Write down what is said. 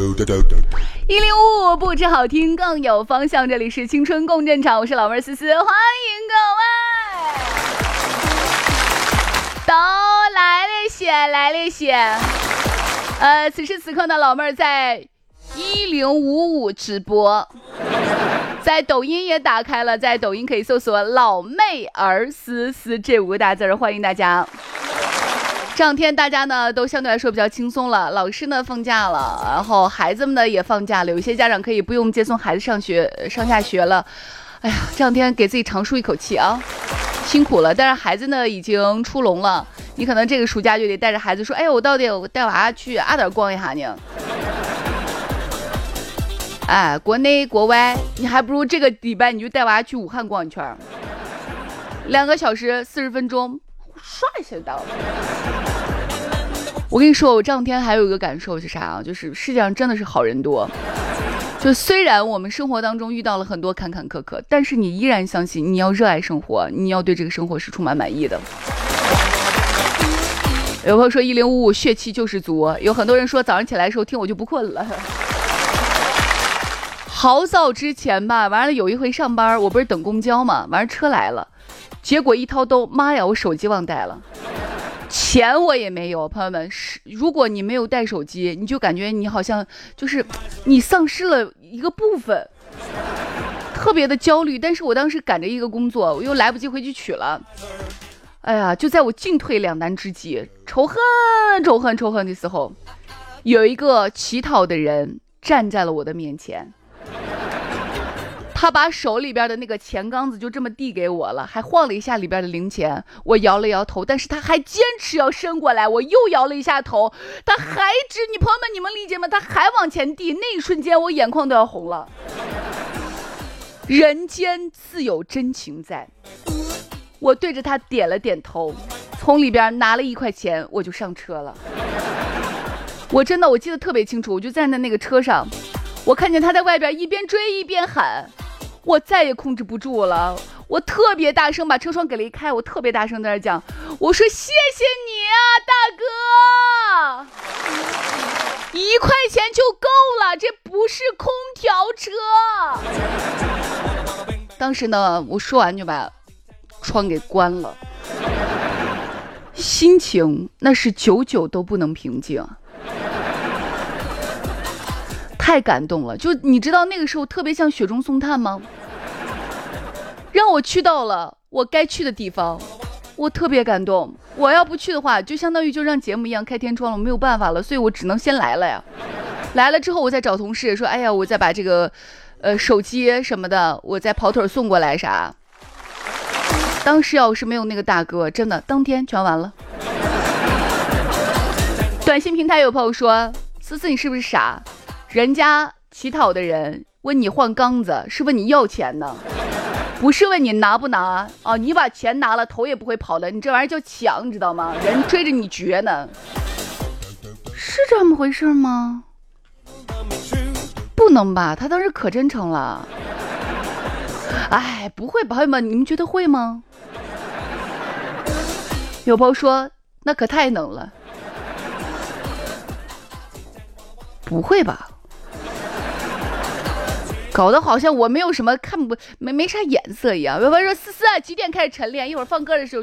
1055不止好听更有方向，这里是青春共振场，我是老妹儿思思，欢迎各位。都来了些。此时此刻呢，老妹儿在1055直播，在抖音也打开了，在抖音可以搜索老妹儿思思这5个大字，欢迎大家。这两天大家呢都相对来说比较轻松了，老师呢放假了，然后孩子们呢也放假了，有些家长可以不用接送孩子上下学了。哎呀，这两天给自己长舒一口气啊，辛苦了。但是孩子呢已经出笼了，你可能这个暑假就得带着孩子说，哎，我到底带娃去阿点逛一下呢。哎，国内国外，你还不如这个礼拜你就带娃去武汉逛一圈，2个小时40分钟，刷一下就到了。我跟你说，我这两天还有一个感受是啥啊？就是世界上真的是好人多。就虽然我们生活当中遇到了很多坎坎坷坷，但是你依然相信你要热爱生活，你要对这个生活是充满满意的。有朋友说1055血气就是足，有很多人说早上起来的时候听我就不困了。好早之前吧，完了有一回上班，我不是等公交嘛，完了车来了，结果一掏兜，妈呀，我手机忘带了。钱我也没有，朋友们，如果你没有带手机，你就感觉你好像就是你丧失了一个部分，特别的焦虑。但是我当时赶着一个工作，我又来不及回去取了。哎呀，就在我进退两难之际，仇恨的时候，有一个乞讨的人站在了我的面前。他把手里边的那个钱缸子就这么递给我了，还晃了一下里边的零钱。我摇了摇头，但是他还坚持要伸过来，我又摇了一下头，他还你朋友们，你们理解吗？他还往前递，那一瞬间我眼眶都要红了。人间自有真情在，我对着他点了点头，从里边拿了1块钱，我就上车了。我记得特别清楚，我就站在那个车上，我看见他在外边一边追一边喊，我再也控制不住了，我特别大声把车窗给了一开，我特别大声在那讲，我说谢谢你啊，大哥，1块钱就够了，这不是空调车。当时呢，我说完就把窗给关了，心情那是久久都不能平静。太感动了，就你知道那个时候特别像雪中送炭吗？让我去到了我该去的地方，我特别感动。我要不去的话，就相当于就让节目一样开天窗了，我没有办法了，所以我只能先来了呀。来了之后，我再找同事说，哎呀，我再把这个手机什么的，我再跑腿送过来啥。当时要是没有那个大哥，真的当天全完了。短信平台有朋友说，思思你是不是傻？人家乞讨的人问你换缸子，是问你要钱呢，不是问你拿不拿啊！你把钱拿了，头也不会跑了，你这玩意儿叫抢，你知道吗？人追着你绝呢，是这么回事吗？不能吧？他当时可真诚了。哎，不会吧，朋友们，你们觉得会吗？有朋友说，那可太能了。不会吧？搞得好像我没有什么没啥颜色一样。有朋友说，思思几点开始晨练？一会儿放歌的时候